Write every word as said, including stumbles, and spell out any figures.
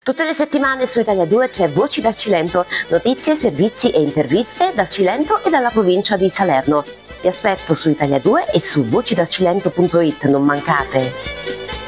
Tutte le settimane su Italia due c'è Voci dal Cilento, notizie, servizi e interviste dal Cilento e dalla provincia di Salerno. Vi aspetto su Italia due e su voci dal cilento punto it, non mancate!